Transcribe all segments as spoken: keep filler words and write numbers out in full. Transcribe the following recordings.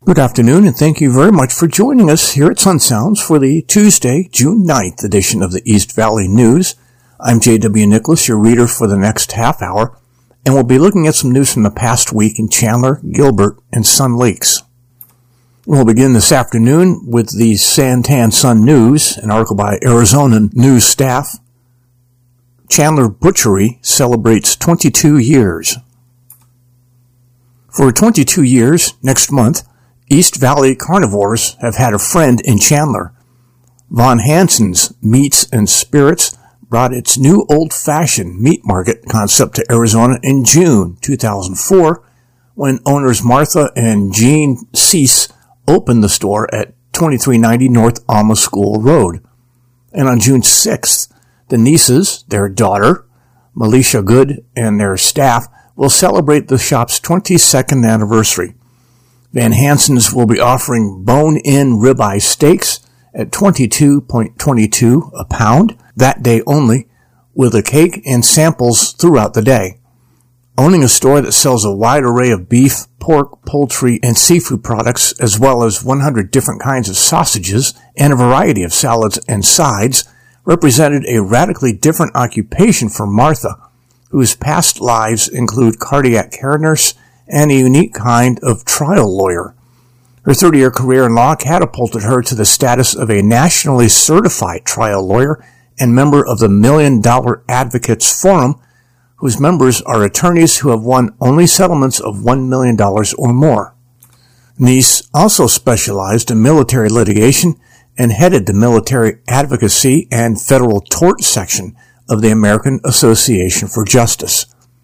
Good afternoon, and thank you very much for joining us here at Sun Sounds for the Tuesday, June ninth edition of the East Valley News. I'm J W. Nicholas, your reader for the next half hour, and we'll be looking at some news from the past week in Chandler, Gilbert, and Sun Lakes. We'll begin this afternoon with the Santan Sun News, an article by Arizona News staff. Chandler Butchery celebrates twenty-two years. For twenty-two years, next month, East Valley carnivores have had a friend in Chandler. Von Hansen's Meats and Spirits brought its new old-fashioned meat market concept to Arizona in June two thousand four, when owners Martha and Gene Cease opened the store at twenty-three ninety North Alma School Road. And on June sixth, the Nieces, their daughter, Melisha Good, and their staff will celebrate the shop's twenty-second anniversary. Van Hansen's will be offering bone-in ribeye steaks at twenty-two twenty-two a pound that day only, with a cake and samples throughout the day. Owning a store that sells a wide array of beef, pork, poultry, and seafood products, as well as one hundred different kinds of sausages and a variety of salads and sides, represented a radically different occupation for Martha, whose past lives include cardiac care nurse and a unique kind of trial lawyer. Her thirty-year career in law catapulted her to the status of a nationally certified trial lawyer and member of the Million Dollar Advocates Forum, whose members are attorneys who have won only settlements of one million dollars or more. Neese also specialized in military litigation and headed the military advocacy and federal tort section of the American Association for Justice.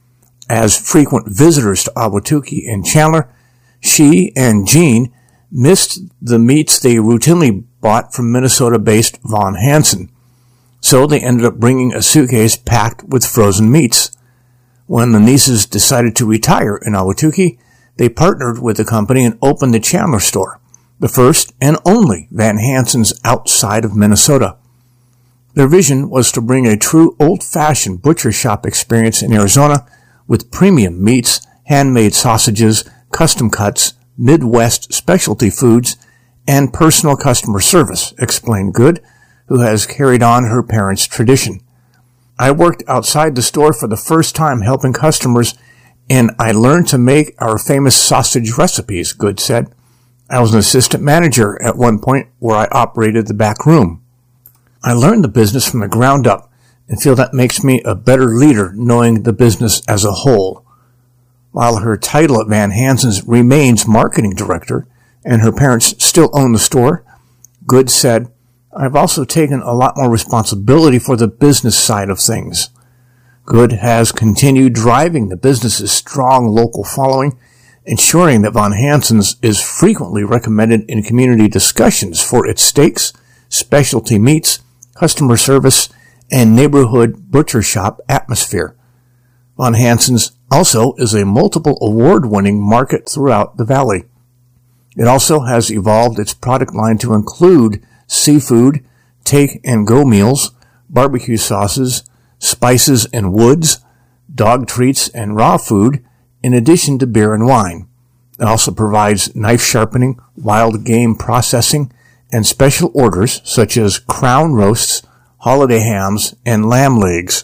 As frequent visitors to Ahwatukee and Chandler, she and Gene missed the meats they routinely bought from Minnesota-based Von Hansen, so they ended up bringing a suitcase packed with frozen meats. When the Nieces decided to retire in Ahwatukee, they partnered with the company and opened the Chandler store, the first and only Van Hansen's outside of Minnesota. Their vision was to bring a true old-fashioned butcher shop experience in Arizona with premium meats, handmade sausages, custom cuts, Midwest specialty foods, and personal customer service, explained Good, who has carried on her parents' tradition. I worked outside the store for the first time helping customers, and I learned to make our famous sausage recipes, Good said. I was an assistant manager at one point where I operated the back room. I learned the business from the ground up and feel that makes me a better leader knowing the business as a whole. While her title at Van Hansen's remains marketing director and her parents still own the store, Good said, I've also taken a lot more responsibility for the business side of things. Good has continued driving the business's strong local following, ensuring that Von Hansen's is frequently recommended in community discussions for its steaks, specialty meats, customer service, and neighborhood butcher shop atmosphere. Von Hansen's also is a multiple award-winning market throughout the valley. It also has evolved its product line to include seafood, take-and-go meals, barbecue sauces, spices and woods, dog treats, and raw food, in addition to beer and wine. It also provides knife sharpening, wild game processing, and special orders such as crown roasts, holiday hams, and lamb legs.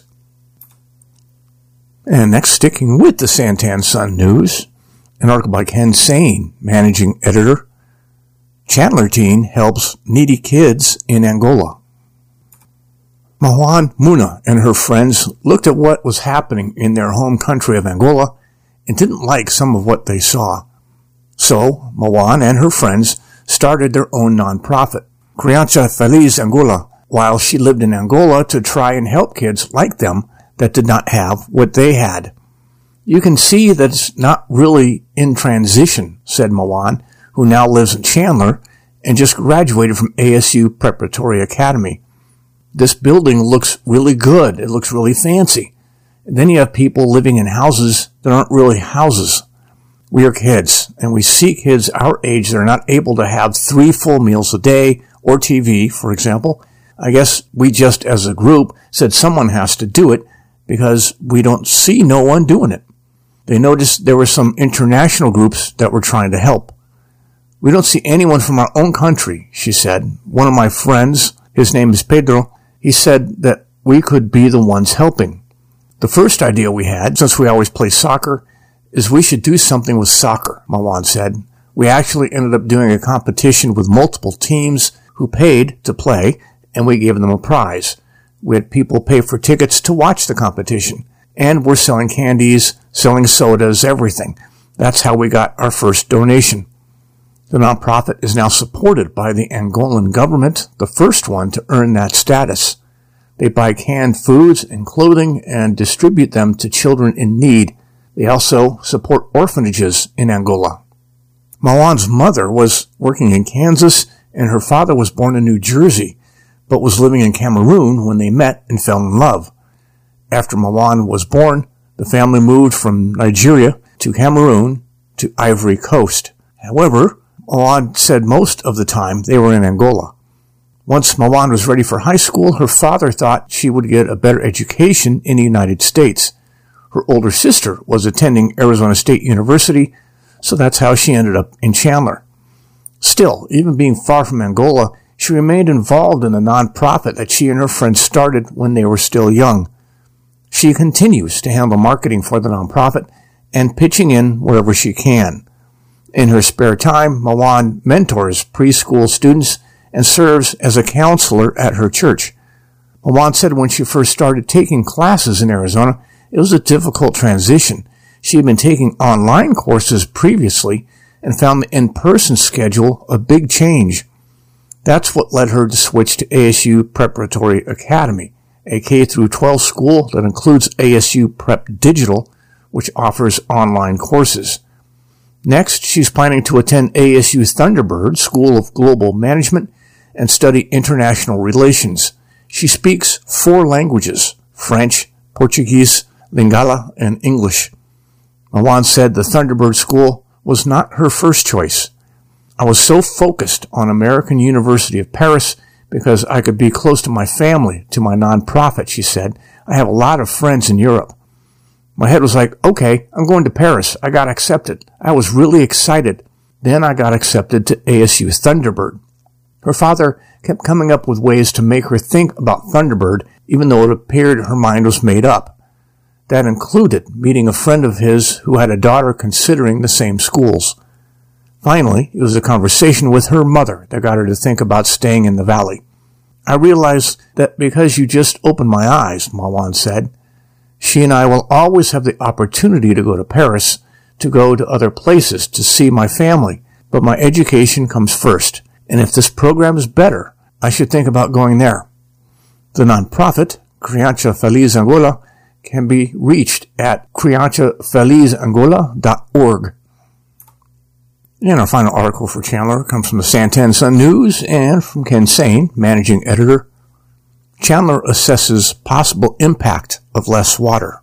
And next, sticking with the Santan Sun News, an article by Ken Sane, managing editor. Chandler teen helps needy kids in Angola. Mawan Muna and her friends looked at what was happening in their home country of Angola and didn't like some of what they saw. So, Mawan and her friends started their own nonprofit, Criança Feliz Angola, while she lived in Angola to try and help kids like them that did not have what they had. You can see that it's not really in transition, said Mawan, who now lives in Chandler and just graduated from A S U Preparatory Academy. This building looks really good. It looks really fancy. And then you have people living in houses that aren't really houses. We are kids, and we see kids our age that are not able to have three full meals a day or T V, for example. I guess we just as a group said someone has to do it because we don't see no one doing it. They noticed there were some international groups that were trying to help. We don't see anyone from our own country, she said. One of my friends, his name is Pedro, he said that we could be the ones helping. The first idea we had, since we always play soccer, is we should do something with soccer, Mawan said. We actually ended up doing a competition with multiple teams who paid to play, and we gave them a prize. We had people pay for tickets to watch the competition, and we're selling candies, selling sodas, everything. That's how we got our first donation. The nonprofit is now supported by the Angolan government, the first one to earn that status. They buy canned foods and clothing and distribute them to children in need. They also support orphanages in Angola. Mawan's mother was working in Kansas, and her father was born in New Jersey, but was living in Cameroon when they met and fell in love. After Mawan was born, the family moved from Nigeria to Cameroon to Ivory Coast. However, Mawan said most of the time they were in Angola. Once Mawan was ready for high school, her father thought she would get a better education in the United States. Her older sister was attending Arizona State University, so that's how she ended up in Chandler. Still, even being far from Angola, she remained involved in the nonprofit that she and her friends started when they were still young. She continues to handle marketing for the nonprofit and pitching in wherever she can. In her spare time, Mawan mentors preschool students and serves as a counselor at her church. Mawan said when she first started taking classes in Arizona, it was a difficult transition. She had been taking online courses previously and found the in-person schedule a big change. That's what led her to switch to A S U Preparatory Academy, a K through twelve school that includes A S U Prep Digital, which offers online courses. Next, she's planning to attend A S U Thunderbird School of Global Management and study international relations. She speaks four languages: French, Portuguese, Lingala, and English. Mawan said the Thunderbird School was not her first choice. I was so focused on American University of Paris because I could be close to my family, to my nonprofit, she said. I have a lot of friends in Europe. My head was like, okay, I'm going to Paris. I got accepted. I was really excited. Then I got accepted to A S U Thunderbird. Her father kept coming up with ways to make her think about Thunderbird, even though it appeared her mind was made up. That included meeting a friend of his who had a daughter considering the same schools. Finally, it was a conversation with her mother that got her to think about staying in the valley. I realized that because you just opened my eyes, Mawan said. She and I will always have the opportunity to go to Paris, to go to other places, to see my family, but my education comes first, and if this program is better, I should think about going there. The nonprofit, Criança Feliz Angola, can be reached at criança feliz angola dot org. And our final article for Chandler comes from the Santan Sun News and from Ken Sane, managing editor. Chandler assesses possible impact of less water.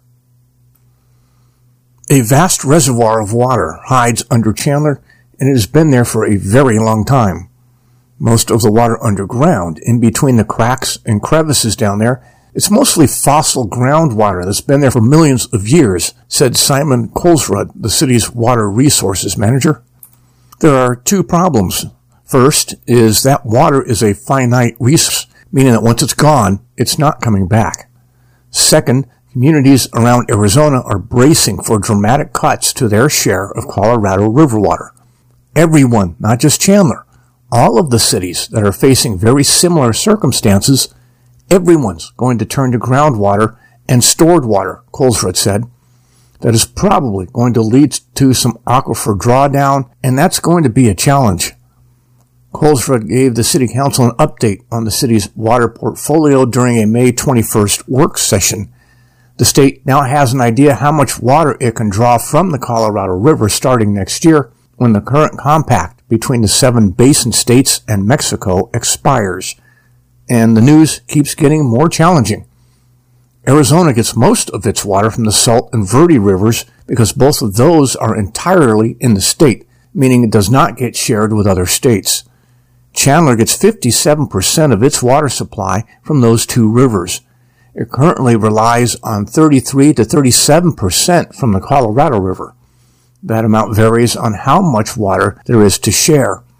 A vast reservoir of water hides under Chandler, and it has been there for a very long time. Most of the water underground, in between the cracks and crevices down there, it's mostly fossil groundwater that's been there for millions of years, said Simon Colesrud, the city's water resources manager. There are two problems. First is that water is a finite resource, meaning that once it's gone, it's not coming back. Second, communities around Arizona are bracing for dramatic cuts to their share of Colorado River water. Everyone, not just Chandler, all of the cities that are facing very similar circumstances, everyone's going to turn to groundwater and stored water, Colesrud said. That is probably going to lead to some aquifer drawdown, and that's going to be a challenge. Colesrud gave the City Council an update on the city's water portfolio during a May twenty-first work session. The state now has an idea how much water it can draw from the Colorado River starting next year when the current compact between the seven basin states and Mexico expires. And the news keeps getting more challenging. Arizona gets most of its water from the Salt and Verde rivers because both of those are entirely in the state, meaning it does not get shared with other states. Chandler gets fifty-seven percent of its water supply from those two rivers. It currently relies on thirty-three to thirty-seven percent from the Colorado River. That amount varies on how much water there is to share.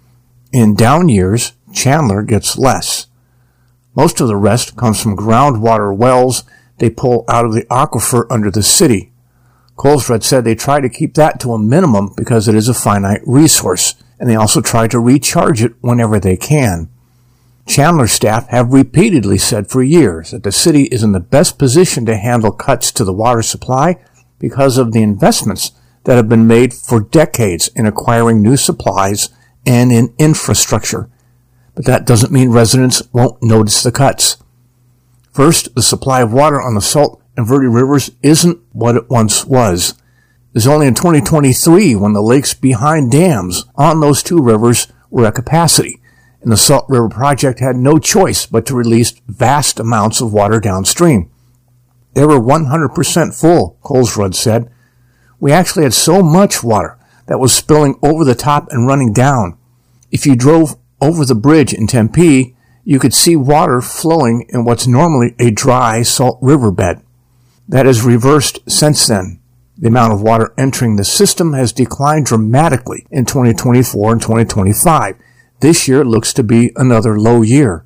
In down years, Chandler gets less. Most of the rest comes from groundwater wells they pull out of the aquifer under the city. Colesrud said they try to keep that to a minimum because it is a finite resource, and they also try to recharge it whenever they can. Chandler staff have repeatedly said for years that the city is in the best position to handle cuts to the water supply because of the investments that have been made for decades in acquiring new supplies and in infrastructure. But that doesn't mean residents won't notice the cuts. First, the supply of water on the Salt and Verde rivers isn't what it once was. It was only in twenty twenty-three when the lakes behind dams on those two rivers were at capacity, and the Salt River Project had no choice but to release vast amounts of water downstream. They were one hundred percent full, Colesrud said. We actually had so much water that was spilling over the top and running down. If you drove over the bridge in Tempe, you could see water flowing in what's normally a dry salt riverbed. That has reversed since then. The amount of water entering the system has declined dramatically in twenty twenty-four and twenty twenty-five. This year looks to be another low year.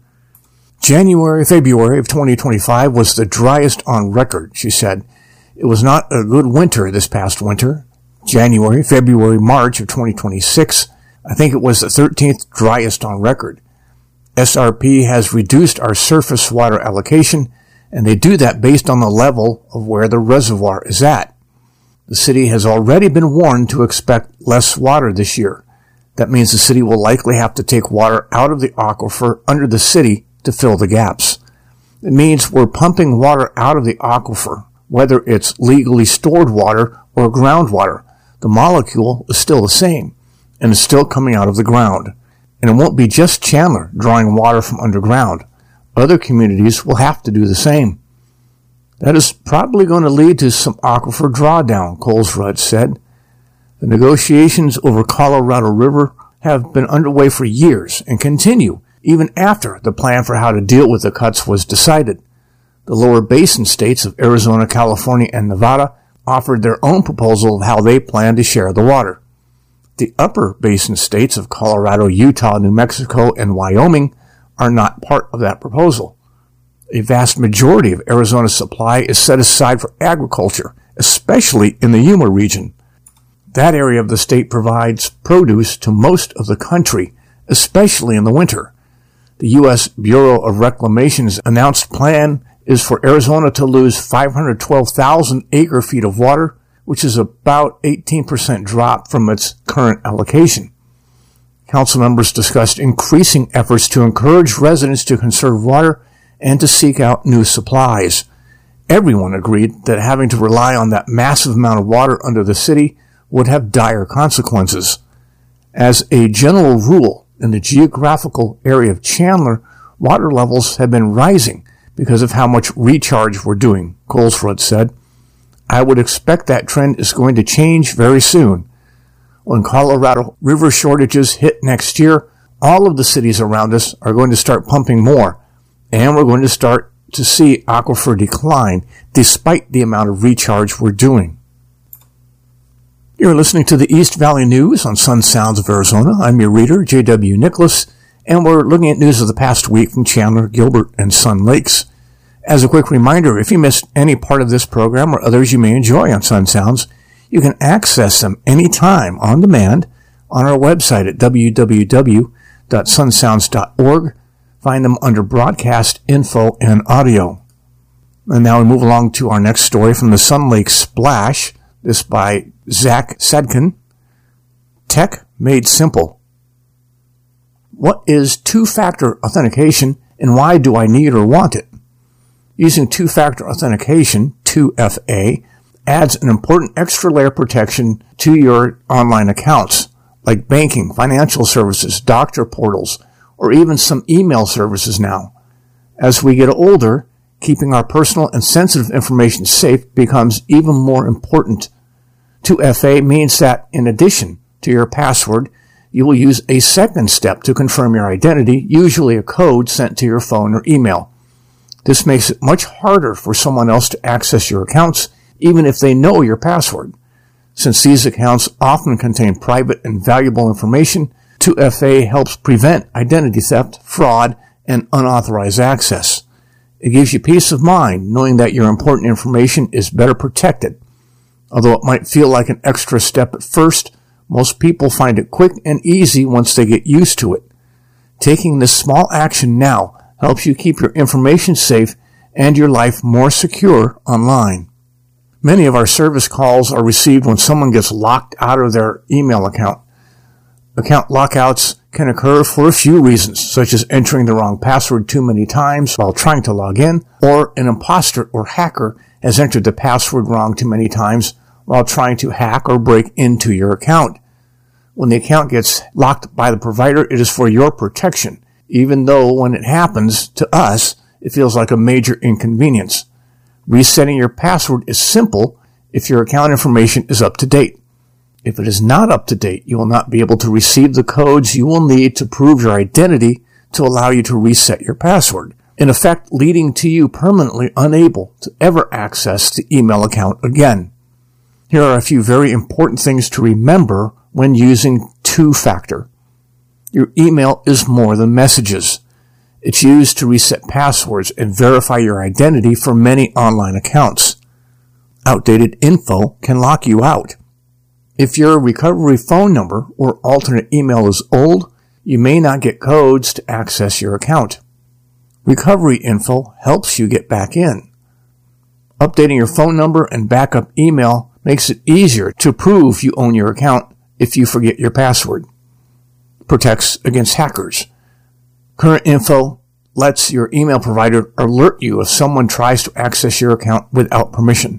January, February of twenty twenty-five was the driest on record, she said. It was not a good winter this past winter. January, February, March of twenty twenty-six, I think it was the thirteenth driest on record. S R P has reduced our surface water allocation, and they do that based on the level of where the reservoir is at. The city has already been warned to expect less water this year. That means the city will likely have to take water out of the aquifer under the city to fill the gaps. It means we're pumping water out of the aquifer, whether it's legally stored water or groundwater. The molecule is still the same, and is still coming out of the ground. And it won't be just Chandler drawing water from underground. Other communities will have to do the same. That is probably going to lead to some aquifer drawdown, Colesrud said. The negotiations over Colorado River have been underway for years and continue even after the plan for how to deal with the cuts was decided. The lower basin states of Arizona, California, and Nevada offered their own proposal of how they plan to share the water. The upper basin states of Colorado, Utah, New Mexico, and Wyoming are not part of that proposal. A vast majority of Arizona's supply is set aside for agriculture, especially in the Yuma region. That area of the state provides produce to most of the country, especially in the winter. The U S Bureau of Reclamation's announced plan is for Arizona to lose five hundred twelve thousand acre-feet of water, which is about eighteen percent drop from its current allocation. Council members discussed increasing efforts to encourage residents to conserve water and to seek out new supplies. Everyone agreed that having to rely on that massive amount of water under the city would have dire consequences. As a general rule, in the geographical area of Chandler, water levels have been rising because of how much recharge we're doing, Colesrud said. I would expect that trend is going to change very soon. When Colorado River shortages hit next year, all of the cities around us are going to start pumping more, and we're going to start to see aquifer decline despite the amount of recharge we're doing. You're listening to the East Valley News on Sun Sounds of Arizona. I'm your reader, J W Nicholas, and we're looking at news of the past week from Chandler, Gilbert, and Sun Lakes. As a quick reminder, if you missed any part of this program or others you may enjoy on Sun Sounds, you can access them anytime on demand on our website at w w w dot sun sounds dot org. Find them under Broadcast, Info, and Audio. And now we move along to our next story from the Sun Lake Splash, this by Zach Sadkin. Tech Made Simple. What is two-factor authentication, and why do I need or want it? Using two-factor authentication, two F A, adds an important extra layer of protection to your online accounts, like banking, financial services, doctor portals, or even some email services now. As we get older, keeping our personal and sensitive information safe becomes even more important. two F A means that, in addition to your password, you will use a second step to confirm your identity, usually a code sent to your phone or email. This makes it much harder for someone else to access your accounts, even if they know your password. Since these accounts often contain private and valuable information, two F A helps prevent identity theft, fraud, and unauthorized access. It gives you peace of mind knowing that your important information is better protected. Although it might feel like an extra step at first, most people find it quick and easy once they get used to it. Taking this small action now helps you keep your information safe and your life more secure online. Many of our service calls are received when someone gets locked out of their email account. Account lockouts can occur for a few reasons, such as entering the wrong password too many times while trying to log in, or an imposter or hacker has entered the password wrong too many times while trying to hack or break into your account. When the account gets locked by the provider, it is for your protection, even though when it happens to us, it feels like a major inconvenience. Resetting your password is simple if your account information is up to date. If it is not up to date, you will not be able to receive the codes you will need to prove your identity to allow you to reset your password, in effect leading to you permanently unable to ever access the email account again. Here are a few very important things to remember when using two-factor. Your email is more than messages. It's used to reset passwords and verify your identity for many online accounts. Outdated info can lock you out. If your recovery phone number or alternate email is old, you may not get codes to access your account. Recovery info helps you get back in. Updating your phone number and backup email makes it easier to prove you own your account if you forget your password. Protects against hackers. Current info lets your email provider alert you if someone tries to access your account without permission.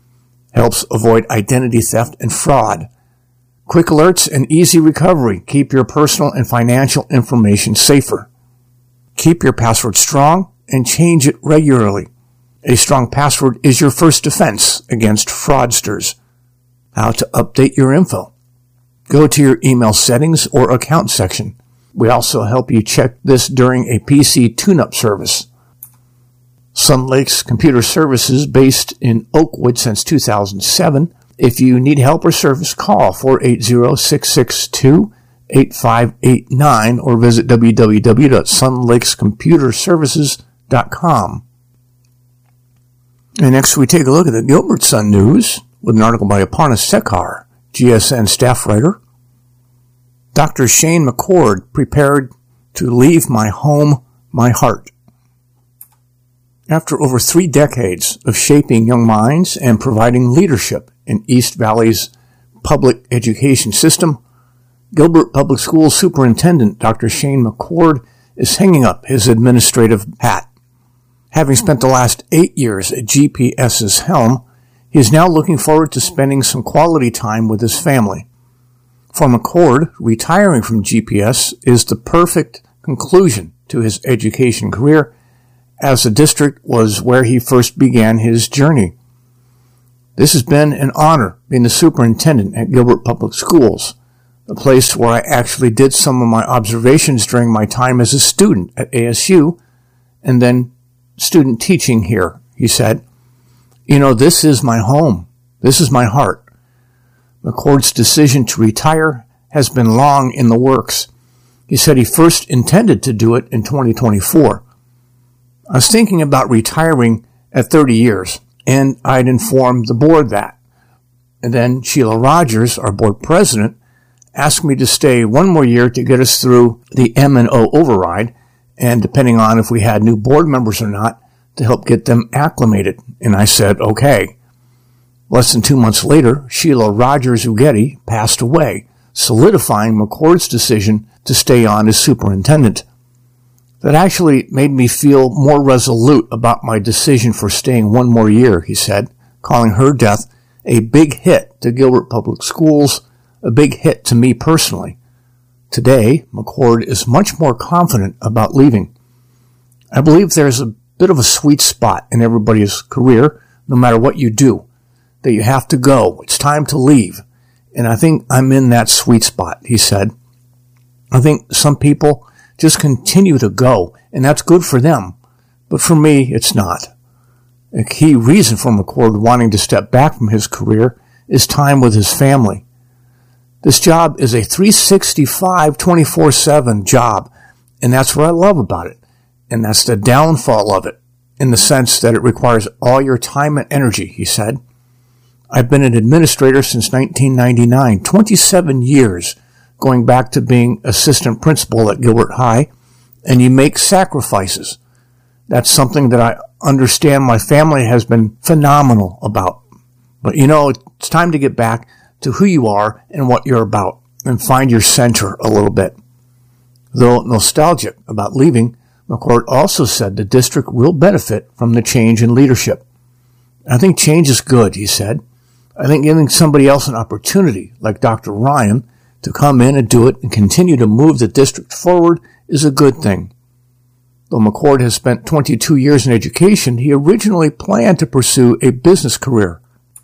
Helps avoid identity theft and fraud. Quick alerts and easy recovery keep your personal and financial information safer. Keep your password strong and change it regularly. A strong password is your first defense against fraudsters. How to update your info. Go to your email settings or account section. We also help you check this during a P C tune-up service. Sun Lakes Computer Services, based in Oakwood since two thousand seven. If you need help or service, call four eight zero, six six two, eight five eight nine or visit w w w dot sun lakes computer services dot com. And next we take a look at the Gilbert Sun News with an article by Aparna Sekar, G S N staff writer. Doctor Shane McCord prepared to leave my home, my heart. After over three decades of shaping young minds and providing leadership in East Valley's public education system, Gilbert Public Schools Superintendent Doctor Shane McCord is hanging up his administrative hat. Having spent the last eight years at G P S's helm, he is now looking forward to spending some quality time with his family. For McCord, retiring from G P S is the perfect conclusion to his education career, as the district was where he first began his journey. This has been an honor being the superintendent at Gilbert Public Schools, the place where I actually did some of my observations during my time as a student at A S U and then student teaching here, he said. You know, this is my home. This is my heart. McCord's decision to retire has been long in the works. He said he first intended to do it in twenty twenty-four. I was thinking about retiring at thirty years, and I'd informed the board that. And then Sheila Rogers, our board president, asked me to stay one more year to get us through the M and O override, and depending on if we had new board members or not, to help get them acclimated. And I said, okay. Less than two months later, Sheila Rogers Ugeti passed away, solidifying McCord's decision to stay on as superintendent. That actually made me feel more resolute about my decision for staying one more year, he said, calling her death a big hit to Gilbert Public Schools, a big hit to me personally. Today, McCord is much more confident about leaving. I believe there's a bit of a sweet spot in everybody's career, no matter what you do, that you have to go. It's time to leave. And I think I'm in that sweet spot, he said. I think some people just continue to go, and that's good for them. But for me, it's not. A key reason for McCord wanting to step back from his career is time with his family. This job is a three sixty-five, twenty-four seven job, and that's what I love about it. And that's the downfall of it, in the sense that it requires all your time and energy, he said. I've been an administrator since nineteen ninety-nine, twenty-seven years, going back to being assistant principal at Gilbert High, and you make sacrifices. That's something that I understand my family has been phenomenal about. But you know, it's time to get back to who you are and what you're about, and find your center a little bit. Though nostalgic about leaving, McCord also said the district will benefit from the change in leadership. I think change is good, he said. I think giving somebody else an opportunity, like Doctor Ryan, to come in and do it and continue to move the district forward is a good thing. Though McCord has spent twenty-two years in education, he originally planned to pursue a business career.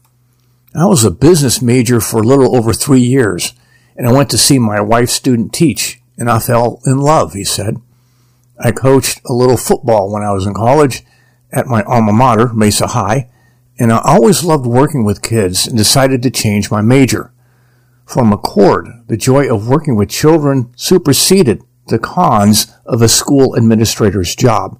I was a business major for a little over three years, and I went to see my wife's student teach, and I fell in love, he said. I coached a little football when I was in college at my alma mater, Mesa High, and I always loved working with kids and decided to change my major. For McCord, the joy of working with children superseded the cons of a school administrator's job.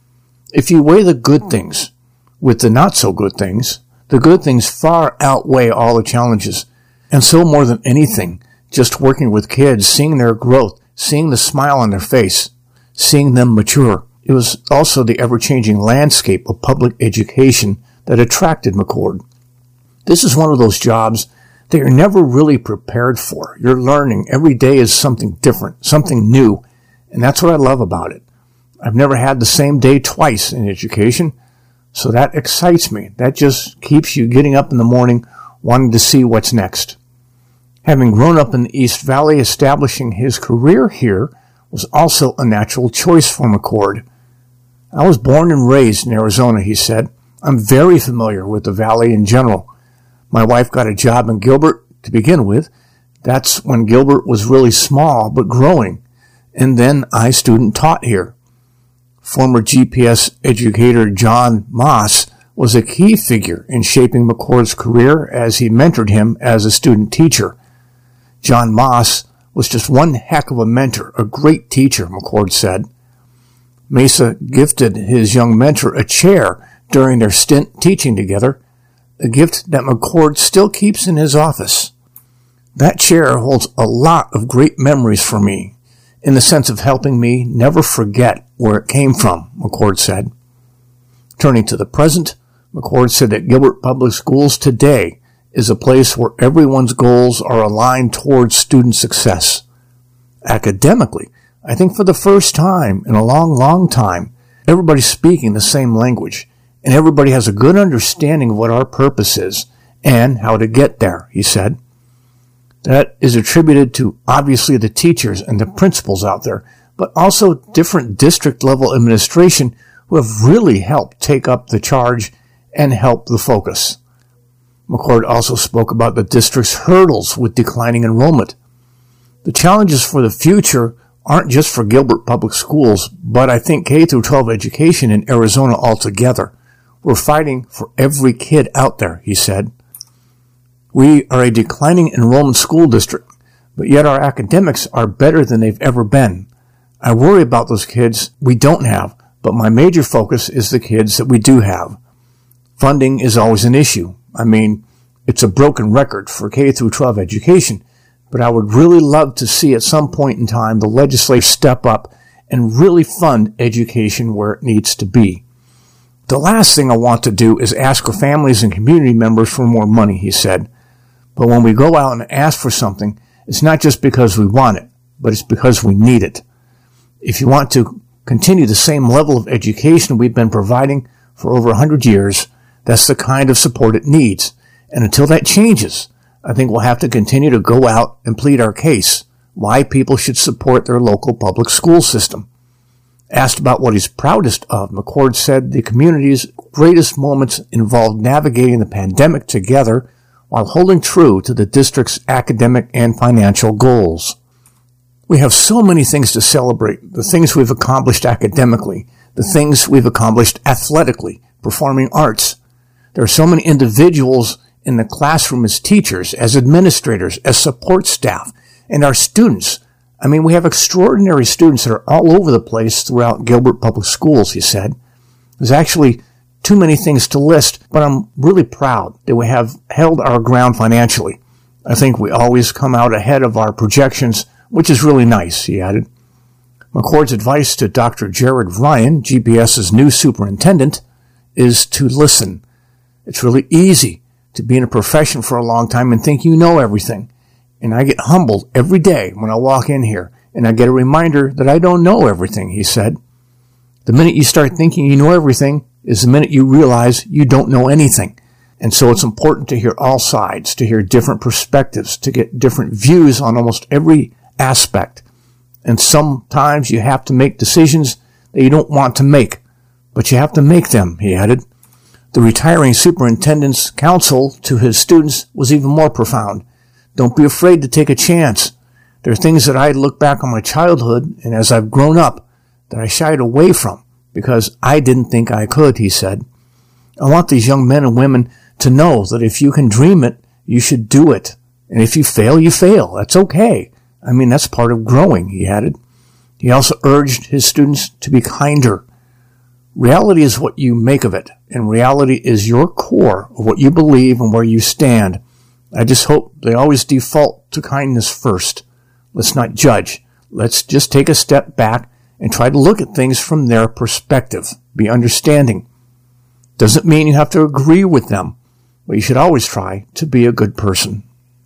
If you weigh the good things with the not-so-good things, the good things far outweigh all the challenges. And so more than anything, just working with kids, seeing their growth, seeing the smile on their face, seeing them mature. It was also the ever-changing landscape of public education that attracted McCord. This is one of those jobs that you're never really prepared for. You're learning. Every day is something different, something new, and that's what I love about it. I've never had the same day twice in education, so that excites me. That just keeps you getting up in the morning wanting to see what's next. Having grown up in the East Valley, establishing his career here was also a natural choice for McCord. I was born and raised in Arizona, he said. I'm very familiar with the Valley in general. My wife got a job in Gilbert to begin with. That's when Gilbert was really small but growing. And then I student taught here. Former G P S educator John Moss was a key figure in shaping McCord's career as he mentored him as a student teacher. John Moss was just one heck of a mentor, a great teacher, McCord said. Mesa gifted his young mentor a chair during their stint teaching together, a gift that McCord still keeps in his office. That chair holds a lot of great memories for me, in the sense of helping me never forget where it came from, McCord said. Turning to the present, McCord said that Gilbert Public Schools today is a place where everyone's goals are aligned towards student success. Academically, I think for the first time in a long, long time, everybody's speaking the same language, and everybody has a good understanding of what our purpose is and how to get there, he said. That is attributed to obviously the teachers and the principals out there, but also different district-level administration who have really helped take up the charge and help the focus. McCord also spoke about the district's hurdles with declining enrollment. The challenges for the future aren't just for Gilbert Public Schools, but I think K through twelve education in Arizona altogether. We're fighting for every kid out there, he said. We are a declining enrollment school district, but yet our academics are better than they've ever been. I worry about those kids we don't have, but my major focus is the kids that we do have. Funding is always an issue. I mean, it's a broken record for K through twelve education, but I would really love to see at some point in time the legislature step up and really fund education where it needs to be. The last thing I want to do is ask our families and community members for more money, he said. But when we go out and ask for something, it's not just because we want it, but it's because we need it. If you want to continue the same level of education we've been providing for over one hundred years, that's the kind of support it needs. And until that changes, I think we'll have to continue to go out and plead our case, why people should support their local public school system. Asked about what he's proudest of, McCord said the community's greatest moments involved navigating the pandemic together while holding true to the district's academic and financial goals. We have so many things to celebrate, the things we've accomplished academically, the things we've accomplished athletically, performing arts. There are so many individuals in the classroom as teachers, as administrators, as support staff, and our students. I mean, we have extraordinary students that are all over the place throughout Gilbert Public Schools, he said. There's actually too many things to list, but I'm really proud that we have held our ground financially. I think we always come out ahead of our projections, which is really nice, he added. McCord's advice to Doctor Jared Ryan, G P S's new superintendent, is to listen. It's really easy to be in a profession for a long time and think you know everything. And I get humbled every day when I walk in here, and I get a reminder that I don't know everything, he said. The minute you start thinking you know everything is the minute you realize you don't know anything. And so it's important to hear all sides, to hear different perspectives, to get different views on almost every aspect. And sometimes you have to make decisions that you don't want to make, but you have to make them, he added. The retiring superintendent's counsel to his students was even more profound. Don't be afraid to take a chance. There are things that I look back on my childhood and as I've grown up that I shied away from because I didn't think I could, he said. I want these young men and women to know that if you can dream it, you should do it. And if you fail, you fail. That's okay. I mean, that's part of growing, he added. He also urged his students to be kinder. Reality is what you make of it, and reality is your core of what you believe and where you stand. I just hope they always default to kindness first. Let's not judge. Let's just take a step back and try to look at things from their perspective. Be understanding. Doesn't mean you have to agree with them, but you should always try to be a good person.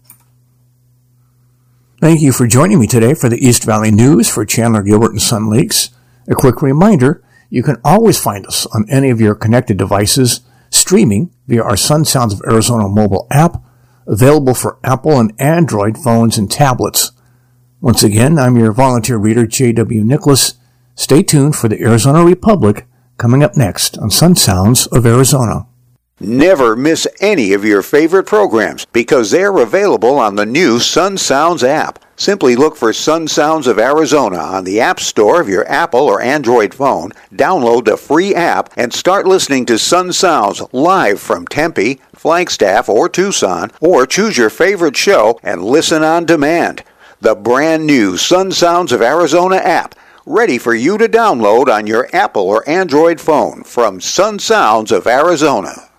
Thank you for joining me today for the East Valley News for Chandler, Gilbert, and Sun Lakes. A quick reminder, you can always find us on any of your connected devices, streaming via our Sun Sounds of Arizona mobile app, available for Apple and Android phones and tablets. Once again, I'm your volunteer reader, J W Nicholas. Stay tuned for the Arizona Republic coming up next on Sun Sounds of Arizona. Never miss any of your favorite programs because they're available on the new Sun Sounds app. Simply look for Sun Sounds of Arizona on the App Store of your Apple or Android phone, download the free app, and start listening to Sun Sounds live from Tempe, Flagstaff, or Tucson, or choose your favorite show and listen on demand. The brand new Sun Sounds of Arizona app, ready for you to download on your Apple or Android phone from Sun Sounds of Arizona.